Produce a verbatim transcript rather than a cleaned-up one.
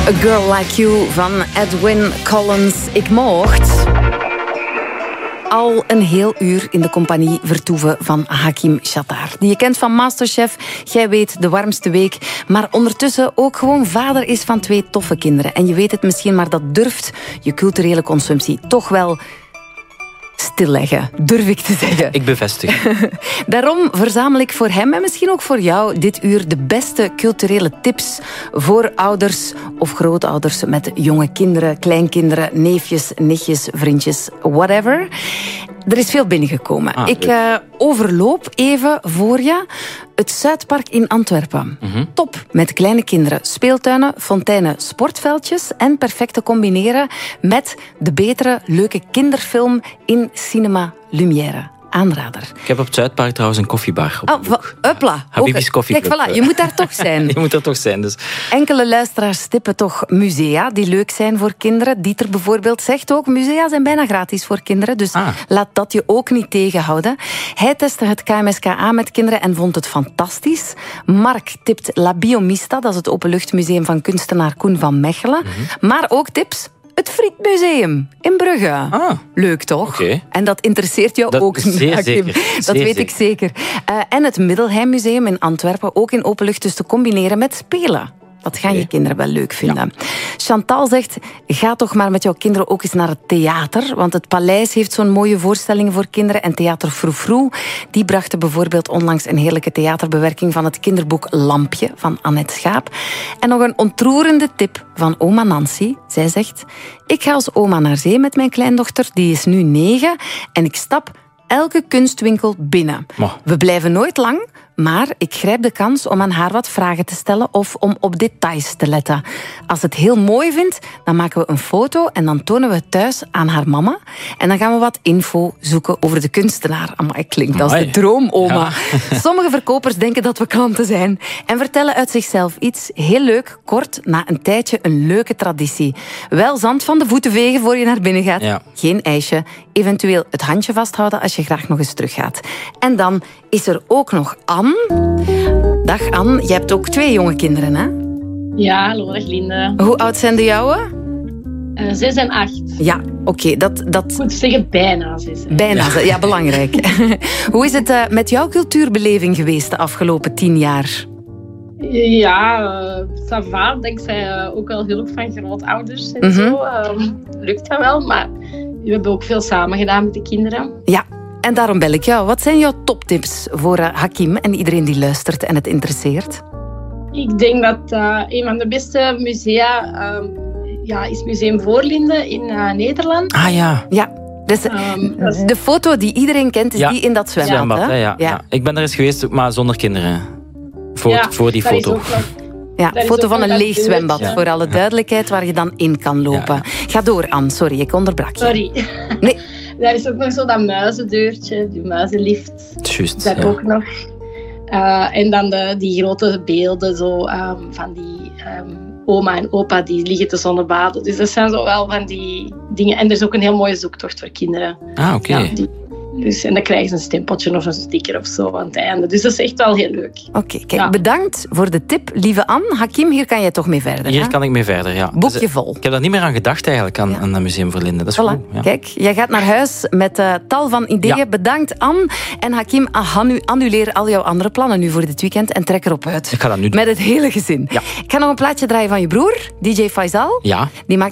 A Girl Like You van Edwyn Collins. Ik mocht al een heel uur in de compagnie vertoeven van Hakim Shatar. Die je kent van Masterchef, jij weet de warmste week, maar ondertussen ook gewoon vader is van twee toffe kinderen. En je weet het misschien, maar dat durft je culturele consumptie toch wel stilleggen, durf ik te zeggen. Ik bevestig. Daarom verzamel ik voor hem en misschien ook voor jou dit uur de beste culturele tips voor ouders of grootouders met jonge kinderen, kleinkinderen, neefjes, nichtjes, vriendjes, whatever. Er is veel binnengekomen. Ah, ik uh, overloop even voor je het Zuidpark in Antwerpen. Mm-hmm. Top, met kleine kinderen, speeltuinen, fonteinen, sportveldjes en perfect te combineren met de betere, leuke kinderfilm in Cinema Lumière. Aanrader. Ik heb op het Zuidpark trouwens een koffiebar. Oh, va- uppla. Habibi's Koffieclub. Kijk, voilà, je moet daar toch zijn. Je moet er toch zijn. Dus. Enkele luisteraars tippen toch musea die leuk zijn voor kinderen. Dieter bijvoorbeeld zegt ook, musea zijn bijna gratis voor kinderen. Dus ah. laat dat je ook niet tegenhouden. Hij testte het K M S K A met kinderen en vond het fantastisch. Mark tipt La Biomista, dat is het openluchtmuseum van kunstenaar Koen van Mechelen. Mm-hmm. Maar ook tips... Het Frietmuseum in Brugge. Ah, leuk, toch? Okay. En dat interesseert jou dat ook. Zeer zeker. Dat zeer weet zeker. ik zeker. Uh, en het Middelheimmuseum in Antwerpen, ook in openlucht, dus te combineren met spelen. Dat gaan okay. je kinderen wel leuk vinden. Ja. Chantal zegt, ga toch maar met jouw kinderen ook eens naar het theater. Want het Paleis heeft zo'n mooie voorstellingen voor kinderen. En Theater Froufrou, die brachten bijvoorbeeld onlangs een heerlijke theaterbewerking van het kinderboek Lampje van Annette Schaap. En nog een ontroerende tip van oma Nancy. Zij zegt, ik ga als oma naar zee met mijn kleindochter. Die is nu negen. En ik stap elke kunstwinkel binnen. Oh. We blijven nooit lang... Maar ik grijp de kans om aan haar wat vragen te stellen of om op details te letten. Als ze het heel mooi vindt, dan maken we een foto en dan tonen we het thuis aan haar mama. En dan gaan we wat info zoeken over de kunstenaar. Amai, klinkt als de droomoma. Ja. Sommige verkopers denken dat we klanten zijn en vertellen uit zichzelf iets heel leuk, kort, na een tijdje een leuke traditie. Wel zand van de voeten vegen voor je naar binnen gaat. Ja. Geen ijsje. Eventueel het handje vasthouden als je graag nog eens teruggaat. En dan is er ook nog Anne. Dag Anne, je hebt ook twee jonge kinderen, hè? Ja, hallo, dag Linde. Hoe oud zijn de jouwe? Uh, zes en acht. Ja, oké. Okay, dat, dat... Ik moet zeggen, bijna zes. Bijna, ja, ja belangrijk. Hoe is het uh, met jouw cultuurbeleving geweest de afgelopen tien jaar? Ja, uh, ça va. Dankzij uh, ook wel hulp van grootouders en mm-hmm. zo. Uh, lukt dat wel, maar we hebben ook veel samen gedaan met de kinderen. Ja. En daarom bel ik jou. Wat zijn jouw toptips voor uh, Hakim en iedereen die luistert en het interesseert? Ik denk dat uh, een van de beste musea uh, ja, is Museum Voorlinden in uh, Nederland. Ah ja. Ja. Dus um, de foto die iedereen kent, is ja. die in dat zwembad. zwembad hè? Hè, ja. Ja. Ja. Ik ben er eens geweest, maar zonder kinderen. Voor, ja, voor die foto. Ja, een foto van een leeg zwembad, ja. voor alle duidelijkheid, waar je dan in kan lopen. Ja. Ga door, Anne. Sorry, ik onderbrak je. Sorry. Nee. Daar is ook nog zo dat muizendeurtje, die muizenlift. Juist, dat ja. ook nog. Uh, en dan de, die grote beelden zo, um, van die um, oma en opa die liggen te zonnebaden. Dus dat zijn zo wel van die dingen. En er is ook een heel mooie zoektocht voor kinderen. Ah, oké. Okay. Ja, Dus, en dan krijgen ze een stempeltje of een sticker of zo aan het einde. Dus dat is echt wel heel leuk. Oké, okay, kijk, ja. bedankt voor de tip, lieve Anne. Hakim, hier kan jij toch mee verder? Hier hè? kan ik mee verder, ja. Boekje dus, vol. Ik heb daar niet meer aan gedacht eigenlijk, aan, ja. aan het Museum Voorlinden. Dat is voilà. goed. Ja. Kijk, jij gaat naar huis met uh, tal van ideeën. Ja. Bedankt, Anne. En Hakim, annuleer al jouw andere plannen nu voor dit weekend en trek erop uit. Ik ga dat nu doen. Met het hele gezin. Ja. Ik ga nog een plaatje draaien van je broer, D J Faisal. Ja. Die maakt